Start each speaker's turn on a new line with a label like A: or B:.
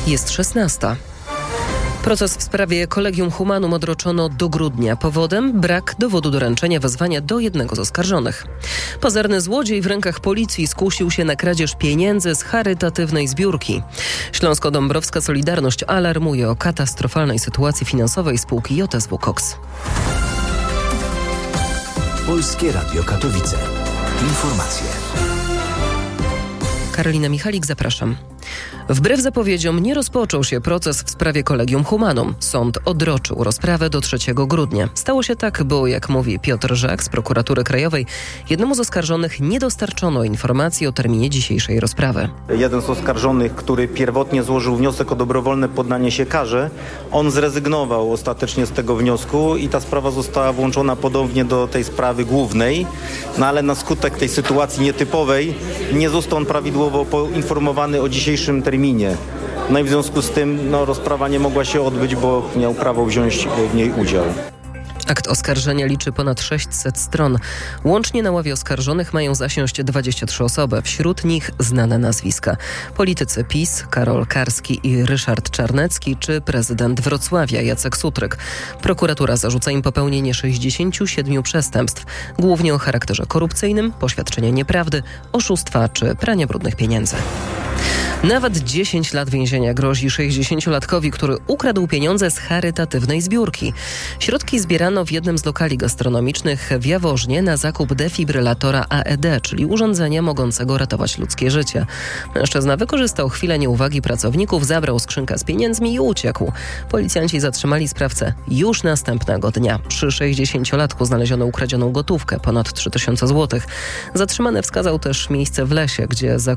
A: Jest 16. Proces w sprawie Collegium Humanum odroczono do grudnia. Powodem brak dowodu doręczenia wezwania do jednego z oskarżonych. Pazerny złodziej w rękach policji skusił się na kradzież pieniędzy z charytatywnej zbiórki. Śląsko-Dąbrowska Solidarność alarmuje o katastrofalnej sytuacji finansowej spółki JSW Koks.
B: Polskie Radio Katowice. Informacje.
A: Karolina Michalik, zapraszam. Wbrew zapowiedziom nie rozpoczął się proces w sprawie Collegium Humanum. Sąd odroczył rozprawę do 3 grudnia. Stało się tak, bo jak mówi Piotr Żak z Prokuratury Krajowej, jednemu z oskarżonych nie dostarczono informacji o terminie dzisiejszej rozprawy.
C: Jeden z oskarżonych, który pierwotnie złożył wniosek o dobrowolne poddanie się karze, on zrezygnował ostatecznie z tego wniosku i ta sprawa została włączona ponownie do tej sprawy głównej, ale na skutek tej sytuacji nietypowej nie został on prawidłowo poinformowany o dzisiejszym terminie. No i w związku z tym rozprawa nie mogła się odbyć, bo miał prawo wziąć w niej udział.
A: Akt oskarżenia liczy ponad 600 stron. Łącznie na ławie oskarżonych mają zasiąść 23 osoby. Wśród nich znane nazwiska. Politycy PiS, Karol Karski i Ryszard Czarnecki, czy prezydent Wrocławia Jacek Sutryk. Prokuratura zarzuca im popełnienie 67 przestępstw, głównie o charakterze korupcyjnym, poświadczenia nieprawdy, oszustwa czy prania brudnych pieniędzy. Nawet 10 lat więzienia grozi 60-latkowi, który ukradł pieniądze z charytatywnej zbiórki. Środki zbierano w jednym z lokali gastronomicznych w Jaworznie na zakup defibrylatora AED, czyli urządzenia mogącego ratować ludzkie życie. Mężczyzna wykorzystał chwilę nieuwagi pracowników, zabrał skrzynkę z pieniędzmi i uciekł. Policjanci zatrzymali sprawcę już następnego dnia. Przy 60-latku znaleziono ukradzioną gotówkę, ponad 3000 zł. Zatrzymany wskazał też miejsce w lesie, gdzie